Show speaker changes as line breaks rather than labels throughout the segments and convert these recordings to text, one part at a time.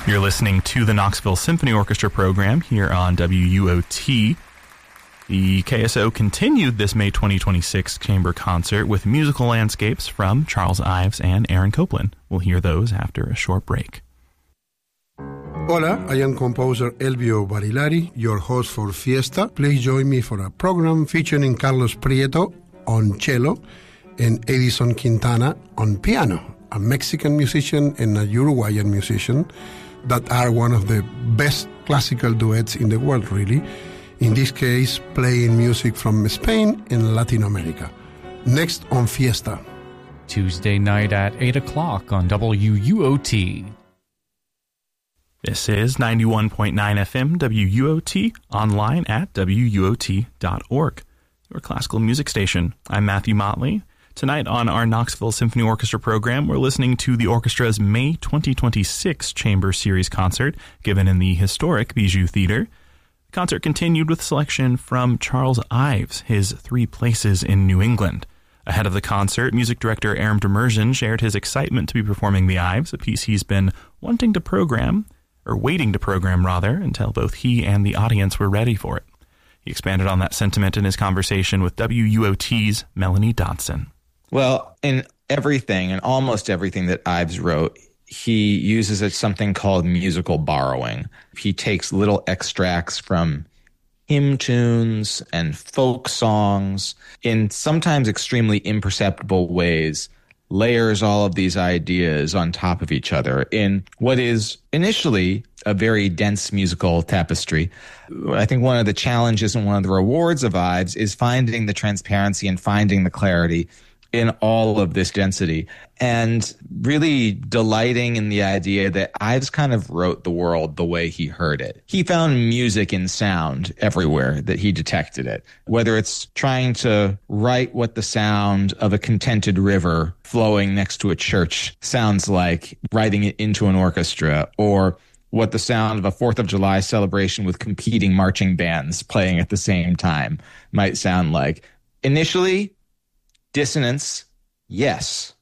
You're listening to the Knoxville Symphony Orchestra program here on WUOT. The KSO continued this May 2026 chamber concert with musical landscapes from Charles Ives and Aaron Copland. We'll hear those after a short break.
Hola, I am composer Elvio Barilari, your host for Fiesta. Please join me for a program featuring Carlos Prieto on cello and Edison Quintana on piano, a Mexican musician and a Uruguayan musician that are one of the best classical duets in the world, really. In this case, playing music from Spain and Latin America. Next on Fiesta.
Tuesday night at 8 o'clock on WUOT.
This is 91.9 FM WUOT, online at WUOT.org, your classical music station. I'm Matthew Motley. Tonight on our Knoxville Symphony Orchestra program, we're listening to the orchestra's May 2026 Chamber Series concert given in the historic Bijou Theater. The concert continued with selection from Charles Ives, his Three Places in New England. Ahead of the concert, music director Aram Demirjian shared his excitement to be performing the Ives, a piece he's been waiting to program, until both he and the audience were ready for it. He expanded on that sentiment in his conversation with WUOT's Melanie Dodson.
Well, in everything, and almost everything that Ives wrote, he uses something called musical borrowing. He takes little extracts from hymn tunes and folk songs in sometimes extremely imperceptible ways, layers all of these ideas on top of each other in what is initially a very dense musical tapestry. I think one of the challenges and one of the rewards of Ives is finding the transparency and finding the clarity in all of this density, and really delighting in the idea that Ives kind of wrote the world the way he heard it. He found music in sound everywhere that he detected it, whether it's trying to write what the sound of a contented river flowing next to a church sounds like, writing it into an orchestra, or what the sound of a 4th of July celebration with competing marching bands playing at the same time might sound like. Initially, dissonance, yes.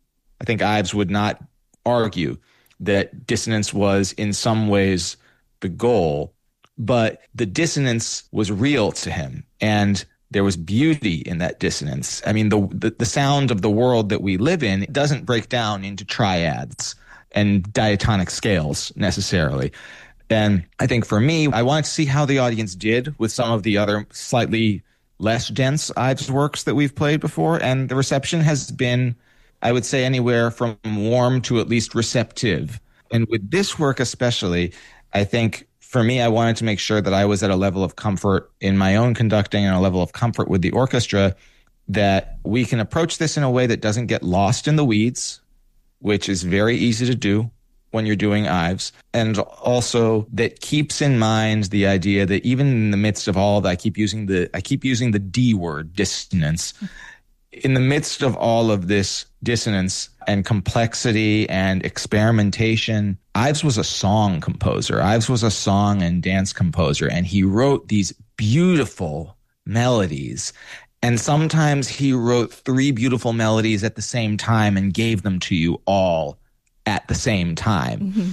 I think Ives would not argue that dissonance was in some ways the goal, but the dissonance was real to him, and there was beauty in that dissonance. I mean, the sound of the world that we live in doesn't break down into triads and diatonic scales necessarily. And I think for me, I wanted to see how the audience did with some of the other slightly less dense Ives works that we've played before, and the reception has been, I would say, anywhere from warm to at least receptive. And with this work especially, I think for me, I wanted to make sure that I was at a level of comfort in my own conducting and a level of comfort with the orchestra that we can approach this in a way that doesn't get lost in the weeds, which is very easy to do when you're doing Ives, and also that keeps in mind the idea that even in the midst of all that, I keep using the D word, dissonance. In the midst of all of this dissonance and complexity and experimentation, Ives was a song composer. Ives was a song and dance composer, and he wrote these beautiful melodies. And sometimes he wrote 3 beautiful melodies at the same time and gave them to you all at the same time. Mm-hmm.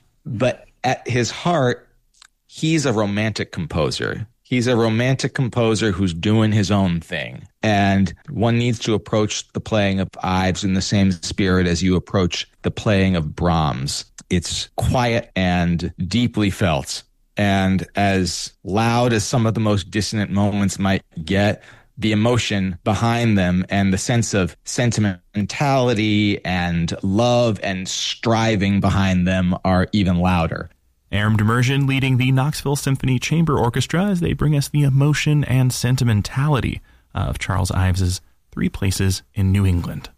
But at his heart, he's a romantic composer. He's a romantic composer who's doing his own thing. And one needs to approach the playing of Ives in the same spirit as you approach the playing of Brahms. It's quiet and deeply felt. And as loud as some of the most dissonant moments might get, the emotion behind them and the sense of sentimentality and love and striving behind them are even louder.
Aram Demirjian leading the Knoxville Symphony Chamber Orchestra as they bring us the emotion and sentimentality of Charles Ives's Three Places in New England.